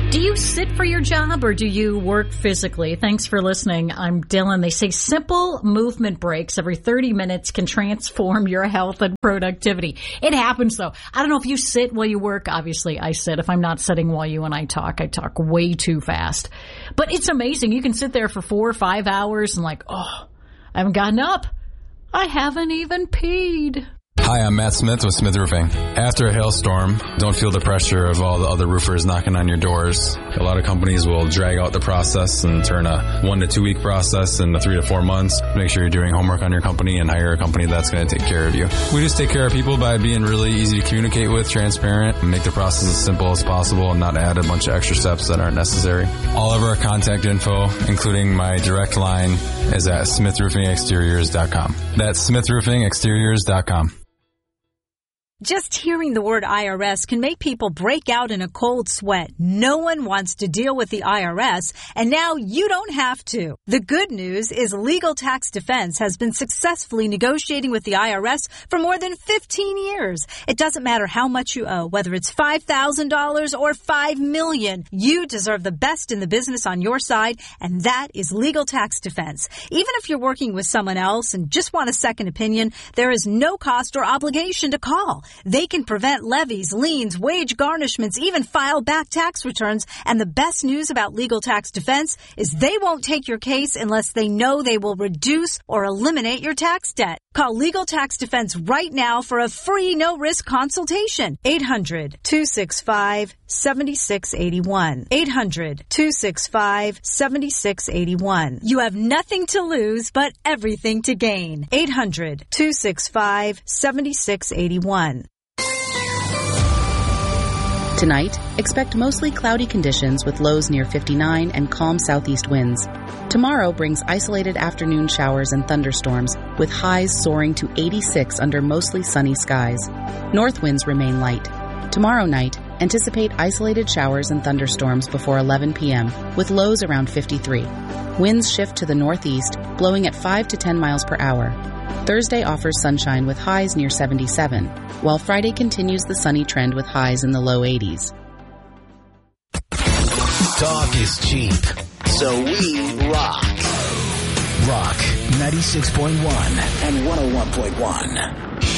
Do you sit for your job or do you work physically? Thanks for listening. I'm Dylan. They say simple movement breaks every 30 minutes can transform your health and productivity. It happens, though. I don't know if you sit while you work. Obviously, I sit. If I'm not sitting while you and I talk way too fast. But it's amazing. You can sit there for 4 or 5 hours and I haven't gotten up. I haven't even peed. Hi, I'm Matt Smith with Smith Roofing. After a hailstorm, don't feel the pressure of all the other roofers knocking on your doors. A lot of companies will drag out the process and turn a 1 to 2 week process into 3 to 4 months. Make sure you're doing homework on your company and hire a company that's going to take care of you. We just take care of people by being really easy to communicate with, transparent, and make the process as simple as possible and not add a bunch of extra steps that aren't necessary. All of our contact info, including my direct line, is at smithroofingexteriors.com. That's smithroofingexteriors.com. Just hearing the word IRS can make people break out in a cold sweat. No one wants to deal with the IRS, and now you don't have to. The good news is Legal Tax Defense has been successfully negotiating with the IRS for more than 15 years. It doesn't matter how much you owe, whether it's $5,000 or $5 million. You deserve the best in the business on your side, and that is Legal Tax Defense. Even if you're working with someone else and just want a second opinion, there is no cost or obligation to call. They can prevent levies, liens, wage garnishments, even file back tax returns. And the best news about Legal Tax Defense is they won't take your case unless they know they will reduce or eliminate your tax debt. Call Legal Tax Defense right now for a free no-risk consultation. 800-265-7681. 800-265-7681. You have nothing to lose but everything to gain. 800-265-7681. Tonight, expect mostly cloudy conditions with lows near 59 and calm southeast winds. Tomorrow brings isolated afternoon showers and thunderstorms, with highs soaring to 86 under mostly sunny skies. North winds remain light. Tomorrow night, anticipate isolated showers and thunderstorms before 11 p.m., with lows around 53. Winds shift to the northeast, blowing at 5 to 10 miles per hour. Thursday offers sunshine with highs near 77, while Friday continues the sunny trend with highs in the low 80s. Talk is cheap, so we rock. Rock 96.1 and 101.1.